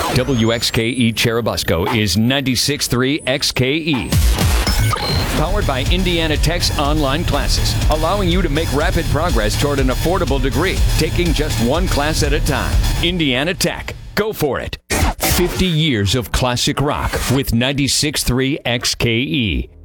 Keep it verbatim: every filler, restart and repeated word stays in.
W X K E Cherubusco is ninety-six point three X K E. Powered by Indiana Tech's online classes, allowing you to make rapid progress toward an affordable degree, taking just one class at a time. Indiana Tech. Go for it. fifty years of classic rock with ninety-six point three X K E.